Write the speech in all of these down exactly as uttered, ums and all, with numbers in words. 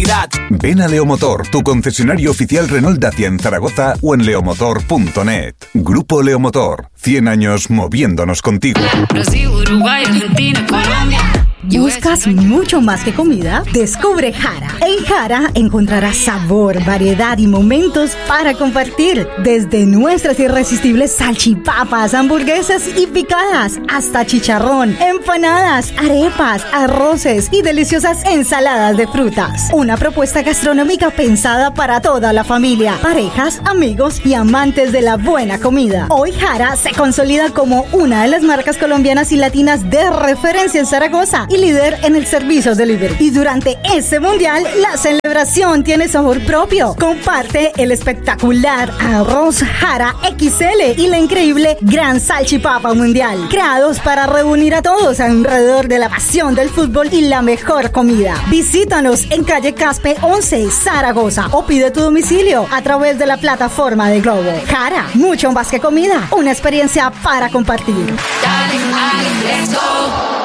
calidad. Ven a Leomotor, tu concesionario oficial Renault Dacia en Zaragoza o en leomotor punto net. Grupo Leomotor, cien años moviéndonos contigo. Brasil, Uruguay, Argentina, Colombia. ¿Buscas mucho más que comida? Descubre Jara. En Jara encontrarás sabor, variedad y momentos para compartir. Desde nuestras irresistibles salchipapas, hamburguesas y picadas, hasta chicharrón, empanadas, arepas, arroces y deliciosas ensaladas de frutas. Una propuesta gastronómica pensada para toda la familia, parejas, amigos y amantes de la buena comida. Hoy Jara se consolida como una de las marcas colombianas y latinas de referencia en Zaragoza y líder en el servicio delivery. Y durante este mundial, la celebración tiene sabor propio. Comparte el espectacular arroz Jara equis ele y la increíble gran salchipapa mundial, creados para reunir a todos alrededor de la pasión del fútbol y la mejor comida. Visítanos en calle Caspe once, Zaragoza, o pide tu domicilio a través de la plataforma de Globo. Jara, mucho más que comida, una experiencia para compartir. Dale, dale, let's go.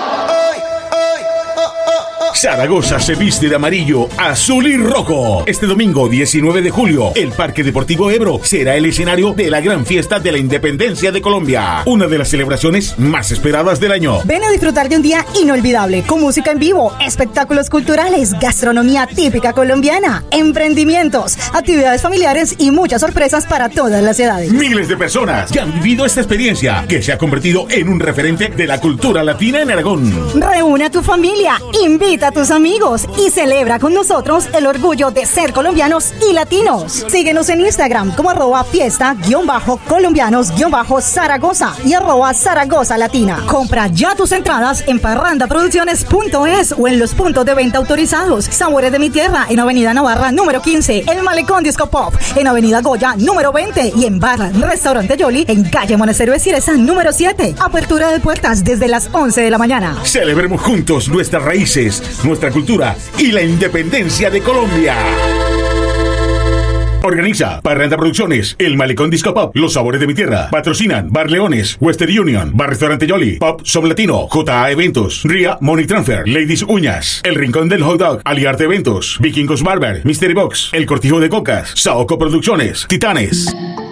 Zaragoza se viste de amarillo, azul y rojo. Este domingo diecinueve de julio, el Parque Deportivo Ebro será el escenario de la gran fiesta de la independencia de Colombia, una de las celebraciones más esperadas del año. Ven a disfrutar de un día inolvidable, con música en vivo, espectáculos culturales, gastronomía típica colombiana, emprendimientos, actividades familiares y muchas sorpresas para todas las edades. Miles de personas ya han vivido esta experiencia, que se ha convertido en un referente de la cultura latina en Aragón. Reúne a tu familia, invita a tus amigos y celebra con nosotros el orgullo de ser colombianos y latinos. Síguenos en Instagram como arroba fiesta guión bajo colombianos guión bajo Zaragoza y arroba Zaragoza Latina. Compra ya tus entradas en parrandaproducciones punto es o en los puntos de venta autorizados. Sabores de mi tierra en Avenida Navarra número quince, El Malecón Disco Pop en Avenida Goya número veinte y en Barra Restaurante Yoli en calle Monasterio de Ciresa número siete. Apertura de puertas desde las once de la mañana. Celebremos juntos nuestras raíces, nuestra cultura y la independencia de Colombia. Organiza Parranda Producciones, El Malecón Disco Pop, Los Sabores de mi Tierra. Patrocinan Bar Leones, Western Union, Bar Restaurante Yoli, Pop Som Latino, J A Eventos, Ria Money Transfer, Ladies Uñas, El Rincón del Hot Dog, Aliarte Eventos, Vikingos Barber, Mystery Box, El Cortijo de Cocas, Saoco Producciones, Titanes.